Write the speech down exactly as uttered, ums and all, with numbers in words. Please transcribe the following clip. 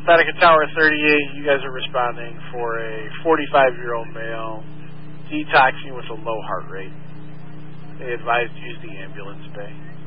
Seneca Tower thirty-eight, you guys are responding for a forty-five-year-old male detoxing with a low heart rate. They advised to use the ambulance bay.